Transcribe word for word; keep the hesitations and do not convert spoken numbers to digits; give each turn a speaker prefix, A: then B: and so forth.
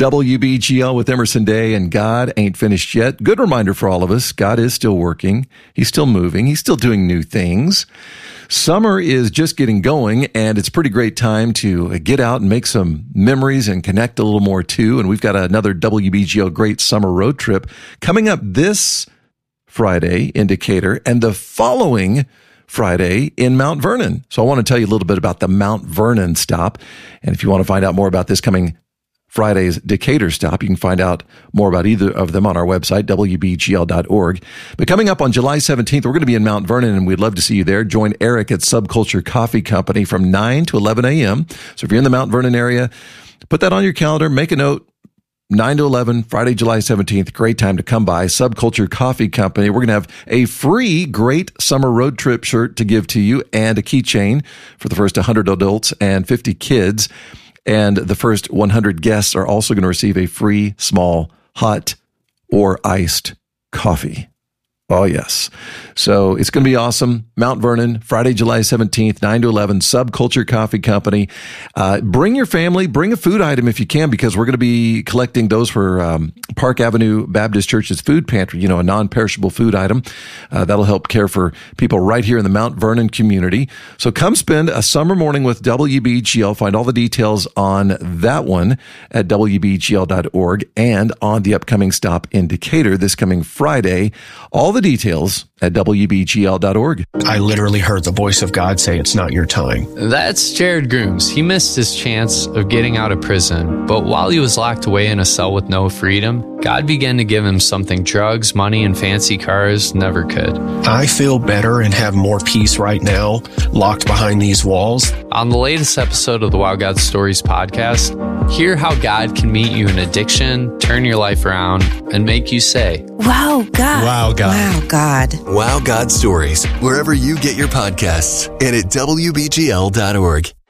A: W B G L with Emerson Day, and God ain't finished yet. Good reminder for all of us. God is still working. He's still moving. He's still doing new things. Summer is just getting going, and it's a pretty great time to get out and make some memories and connect a little more too. And we've got another W B G L Great Summer Road Trip coming up this Friday in Decatur and the following Friday in Mount Vernon. So I want to tell you a little bit about the Mount Vernon stop. And if you want to find out more about this coming Friday's Decatur stop, you can find out more about either of them on our website, W B G L dot org. But coming up on July seventeenth, we're going to be in Mount Vernon, and we'd love to see you there. Join Eric at Subculture Coffee Company from nine to eleven a.m. So if you're in the Mount Vernon area, put that on your calendar, make a note. nine to eleven, Friday, July seventeenth. Great time to come by. Subculture Coffee Company. We're going to have a free Great Summer Road Trip shirt to give to you and a keychain for the first one hundred adults and fifty kids. And the first one hundred guests are also going to receive a free small hot or iced coffee. Oh, yes. So it's going to be awesome. Mount Vernon, Friday, July seventeenth, nine to eleven, Subculture Coffee Company. Uh, bring your family, bring a food item if you can, because we're going to be collecting those for um, Park Avenue Baptist Church's food pantry, you know, a non-perishable food item. Uh, that'll help care for people right here in the Mount Vernon community. So come spend a summer morning with W B G L. Find all the details on that one at W B G L dot org and on the upcoming stop in Decatur this coming Friday. All the details at W B G L dot org.
B: I literally heard the voice of God say, "It's not your time."
C: That's Jared Grooms. He missed his chance of getting out of prison, but while he was locked away in a cell with no freedom, God began to give him something drugs, money, and fancy cars never could.
B: I feel better and have more peace right now, locked behind these walls.
C: On the latest episode of the Wow God Stories podcast, hear how God can meet you in addiction, turn your life around, and make you say,
D: "Wow, God.
E: Wow, God.
D: Wow, God."
F: Wow God Stories, wherever you get your podcasts, and at W B G L dot org.